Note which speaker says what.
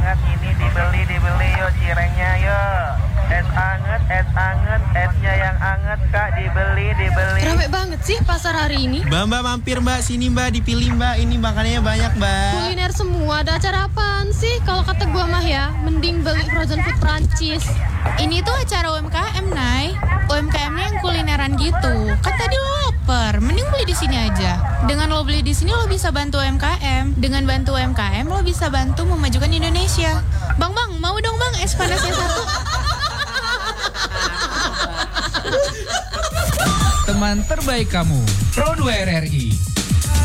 Speaker 1: anget ini dibeli yo cirengnya yo. Es anget, esnya yang anget Kak, dibeli.
Speaker 2: Rame banget sih pasar hari ini.
Speaker 3: Mbak mampir Mbak, sini Mbak, dipilih Mbak, ini makanannya banyak Mbak.
Speaker 2: Kuliner semua, ada acara apaan sih? Kalau kata gua mah ya, mending beli frozen food Prancis.
Speaker 4: Ini tuh acara UMKM, Nay. UMKM-nya yang kulineran gitu. Kan tadi lo lapar, mending beli di sini aja. Dengan lo beli di sini lo bisa bantu UMKM. Dengan bantu UMKM lo bisa bantu memajukan Indonesia. Bang, mau dong Bang es panasnya 1.
Speaker 5: Teman terbaik kamu, Pro 2 RRI.